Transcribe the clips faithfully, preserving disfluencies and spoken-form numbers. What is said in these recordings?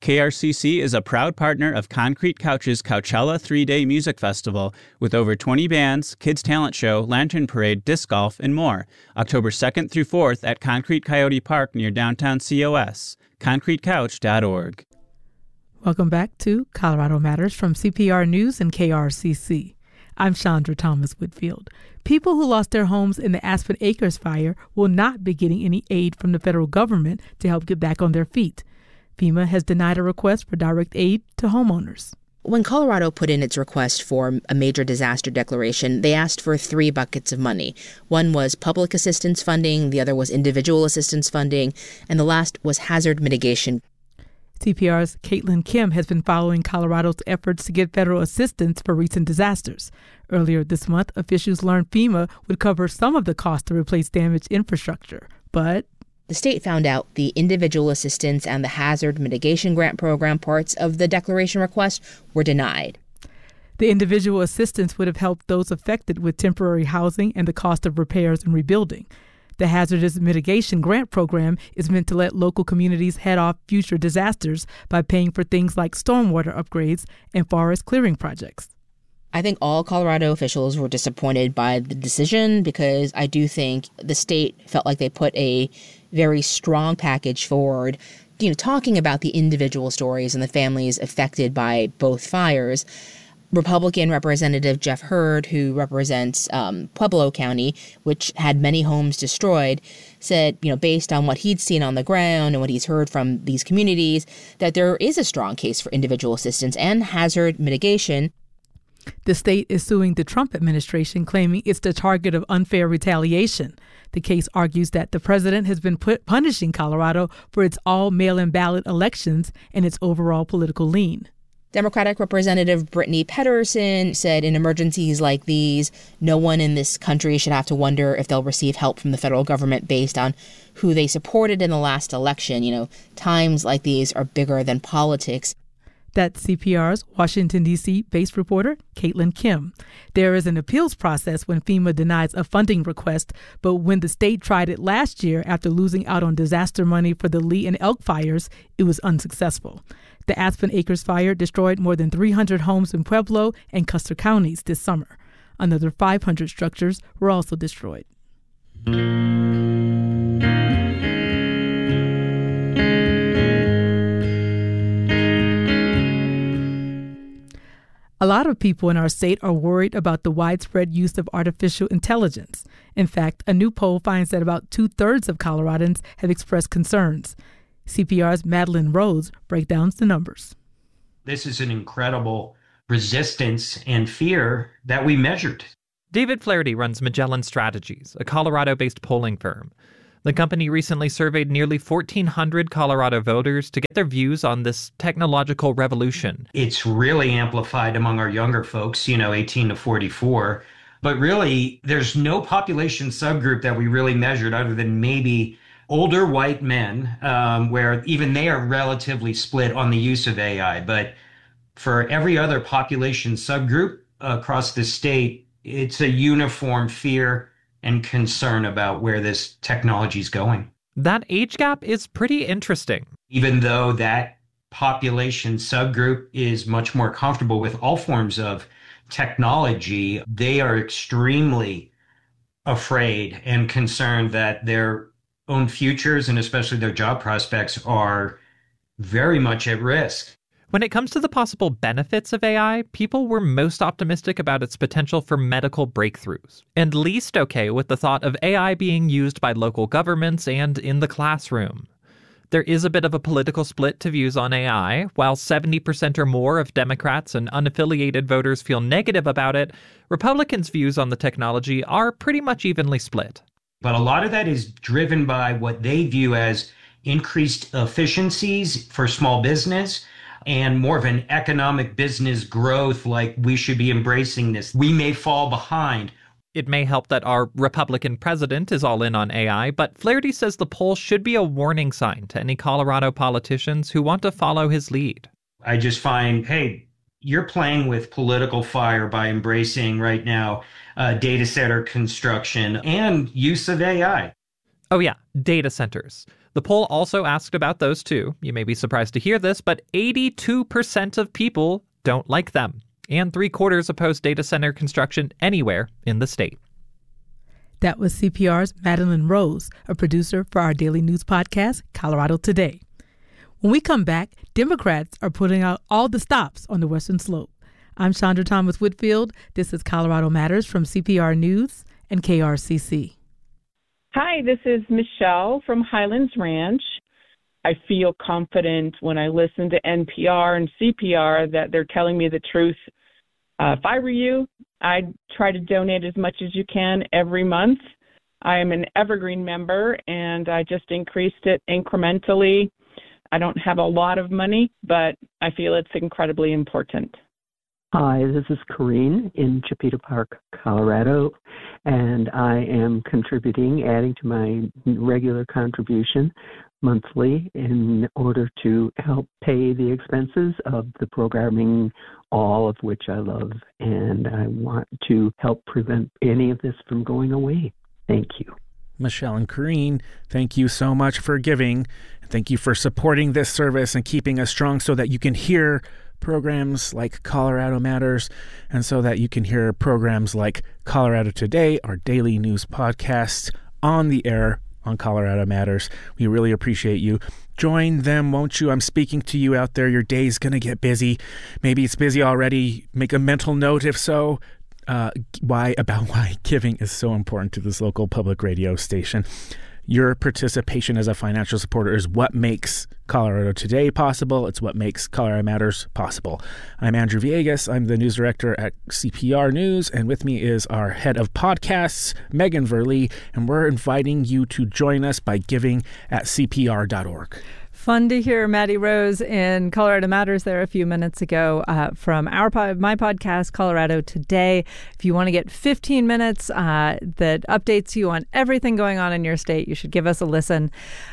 K R C C is a proud partner of Concrete Couch's Coachella three-day music festival with over twenty bands, kids talent show, lantern parade, disc golf, and more. October second through fourth at Concrete Coyote Park near downtown C O S. concrete couch dot org. Welcome back to Colorado Matters from C P R News and K R C C. I'm Chandra Thomas Whitfield. People who lost their homes in the Aspen Acres fire will not be getting any aid from the federal government to help get back on their feet. FEMA has denied a request for direct aid to homeowners. When Colorado put in its request for a major disaster declaration, they asked for three buckets of money. One was public assistance funding, the other was individual assistance funding, and the last was hazard mitigation. C P R's Caitlin Kim has been following Colorado's efforts to get federal assistance for recent disasters. Earlier this month, officials learned FEMA would cover some of the cost to replace damaged infrastructure, but the state found out the individual assistance and the hazard mitigation grant program parts of the declaration request were denied. The individual assistance would have helped those affected with temporary housing and the cost of repairs and rebuilding. The hazardous mitigation grant program is meant to let local communities head off future disasters by paying for things like stormwater upgrades and forest clearing projects. I think all Colorado officials were disappointed by the decision because I do think the state felt like they put a very strong package forward, you know, talking about the individual stories and the families affected by both fires. Republican Representative Jeff Hurd, who represents um, Pueblo County, which had many homes destroyed, said, you know, based on what he'd seen on the ground and what he's heard from these communities, that there is a strong case for individual assistance and hazard mitigation. The state is suing the Trump administration, claiming it's the target of unfair retaliation. The case argues that the president has been put punishing Colorado for its all mail-in ballot elections and its overall political lean. Democratic Representative Brittany Pedersen said in emergencies like these, no one in this country should have to wonder if they'll receive help from the federal government based on who they supported in the last election. You know, times like these are bigger than politics. That's C P R's Washington, D C-based reporter, Caitlin Kim. There is an appeals process when FEMA denies a funding request, but when the state tried it last year after losing out on disaster money for the Lee and Elk fires, it was unsuccessful. The Aspen Acres fire destroyed more than three hundred homes in Pueblo and Custer counties this summer. Another five hundred structures were also destroyed. A lot of people in our state are worried about the widespread use of artificial intelligence. In fact, a new poll finds that about two-thirds of Coloradans have expressed concerns. C P R's Madeline Rhodes breaks down the numbers. This is an incredible resistance and fear that we measured. David Flaherty runs Magellan Strategies, a Colorado-based polling firm. The company recently surveyed nearly fourteen hundred Colorado voters to get their views on this technological revolution. It's really amplified among our younger folks, you know, eighteen to forty-four. But really, there's no population subgroup that we really measured other than maybe older white men, um, where even they are relatively split on the use of A I. But for every other population subgroup across the state, it's a uniform fear and concern about where this technology is going. That age gap is pretty interesting. Even though that population subgroup is much more comfortable with all forms of technology, they are extremely afraid and concerned that their own futures and especially their job prospects are very much at risk. When it comes to the possible benefits of A I, people were most optimistic about its potential for medical breakthroughs, and least okay with the thought of A I being used by local governments and in the classroom. There is a bit of a political split to views on A I. While seventy percent or more of Democrats and unaffiliated voters feel negative about it, Republicans' views on the technology are pretty much evenly split. But a lot of that is driven by what they view as increased efficiencies for small business and more of an economic business growth, like we should be embracing this. We may fall behind. It may help that our Republican president is all in on A I, but Flaherty says the poll should be a warning sign to any Colorado politicians who want to follow his lead. I just find, hey, you're playing with political fire by embracing right now uh, data center construction and use of A I. Oh yeah, data centers. The poll also asked about those too. You may be surprised to hear this, but eighty-two percent of people don't like them, and three quarters oppose data center construction anywhere in the state. That was C P R's Madeline Rose, a producer for our daily news podcast, Colorado Today. When we come back, Democrats are putting out all the stops on the Western Slope. I'm Chandra Thomas Whitfield. This is Colorado Matters from C P R News and K R C C. Hi, this is Michelle from Highlands Ranch. I feel confident when I listen to N P R and C P R that they're telling me the truth. Uh, if I were you, I'd try to donate as much as you can every month. I am an Evergreen member, and I just increased it incrementally. I don't have a lot of money, but I feel it's incredibly important. Hi, this is Corrine in Chipeta Park, Colorado, and I am contributing, adding to my regular contribution monthly in order to help pay the expenses of the programming, all of which I love, and I want to help prevent any of this from going away. Thank you. Michelle and Corrine, thank you so much for giving. Thank you for supporting this service and keeping us strong so that you can hear programs like Colorado Matters, and so that you can hear programs like Colorado Today, our daily news podcast, on the air on Colorado Matters. We really appreciate you. Join them, won't you? I'm speaking to you out there. Your day's going to get busy. Maybe it's busy already. Make a mental note, if so, uh, why about why giving is so important to this local public radio station. Your participation as a financial supporter is what makes Colorado Today possible. It's what makes Colorado Matters possible. I'm Andrew Villegas. I'm the news director at C P R News, and with me is our head of podcasts, Megan Verlee, and we're inviting you to join us by giving at C P R dot org. Fun to hear Maddie Rose in Colorado Matters there a few minutes ago uh, from our pod, my podcast, Colorado Today. If you want to get fifteen minutes uh, that updates you on everything going on in your state, you should give us a listen.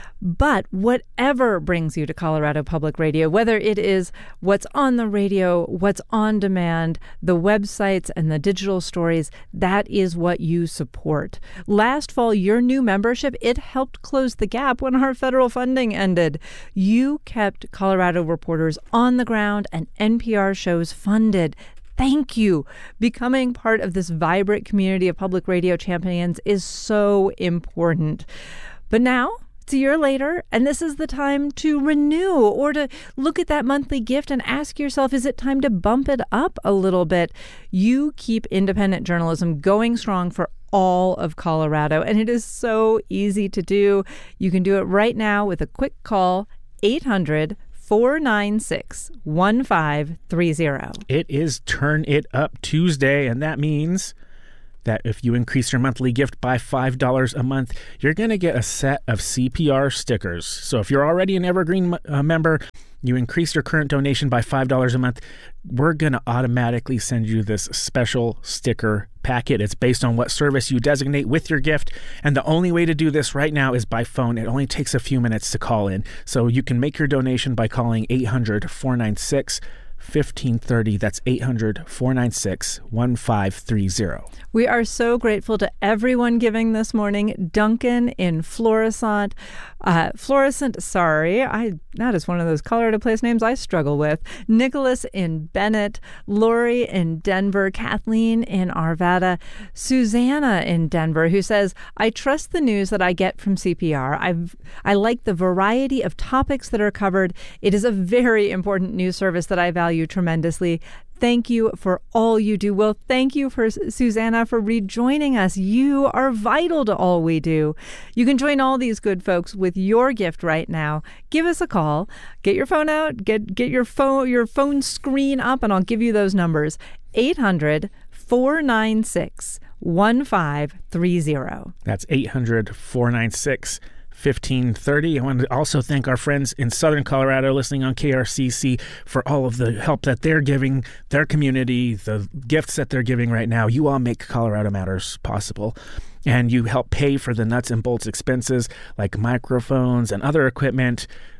But whatever brings you to Colorado Public Radio, whether it is what's on the radio, what's on demand, the websites and the digital stories, that is what you support. Last fall, your new membership, it helped close the gap when our federal funding ended. You kept Colorado reporters on the ground and N P R shows funded. Thank you. Becoming part of this vibrant community of public radio champions is so important. But now, it's a year later, and this is the time to renew or to look at that monthly gift and ask yourself, is it time to bump it up a little bit? You keep independent journalism going strong for all of Colorado, and it is so easy to do. You can do it right now with a quick call, eight hundred, four nine six, one five three zero. It is Turn It Up Tuesday, and that means that if you increase your monthly gift by five dollars a month, you're going to get a set of C P R stickers. So if you're already an Evergreen uh, member, you increase your current donation by five dollars a month, we're going to automatically send you this special sticker packet. It's based on what service you designate with your gift. And the only way to do this right now is by phone. It only takes a few minutes to call in. So you can make your donation by calling eight hundred, four nine six, fifteen thirty. That's eight hundred, four nine six, one five three zero. We are so grateful to everyone giving this morning. Duncan in Florissant, uh, Florissant, sorry, I that is one of those Colorado place names I struggle with. Nicholas in Bennett, Lori in Denver, Kathleen in Arvada, Susanna in Denver, who says, I trust the news that I get from C P R. I've I like the variety of topics that are covered. It is a very important news service that I value tremendously. Thank you for all you do. Well, thank you for Susanna for rejoining us. You are vital to all we do. You can join all these good folks with your gift right now. Give us a call. Get your phone out. Get get your phone your phone screen up, and I'll give you those numbers. eight hundred, four nine six, one five three zero. That's eight hundred, four nine six, fifteen thirty. I want to also thank our friends in Southern Colorado listening on K R C C for all of the help that they're giving their community, the gifts that they're giving right now. You all make Colorado Matters possible, and you help pay for the nuts and bolts expenses like microphones and other equipment,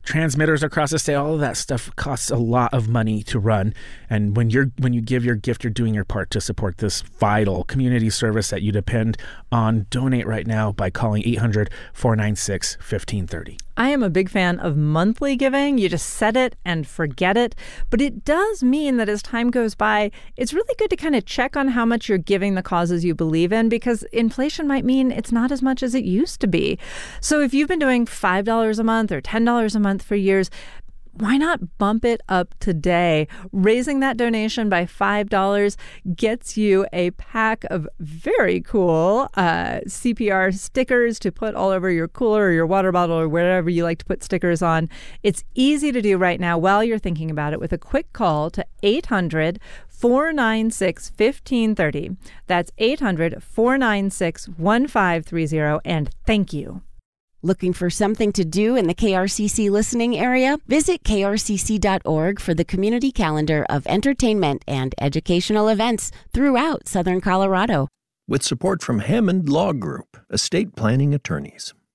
transmitters across the state, all of that stuff costs a lot of money to run. And when you're when you give your gift, you're doing your part to support this vital community service that you depend on. Donate right now by calling eight hundred, four nine six, one five three zero. I am a big fan of monthly giving. You just set it and forget it. But it does mean that as time goes by, it's really good to kind of check on how much you're giving the causes you believe in, because inflation might mean it's not as much as it used to be. So if you've been doing five dollars a month or ten dollars a month for years, why not bump it up today? Raising that donation by five dollars gets you a pack of very cool uh, C P R stickers to put all over your cooler or your water bottle or wherever you like to put stickers on. It's easy to do right now while you're thinking about it with a quick call to eight hundred, four nine six, one five three zero. That's eight hundred, four nine six, one five three zero. And thank you. Looking for something to do in the K R C C listening area? Visit K R C C dot org for the community calendar of entertainment and educational events throughout Southern Colorado. With support from Hammond Law Group, estate planning attorneys.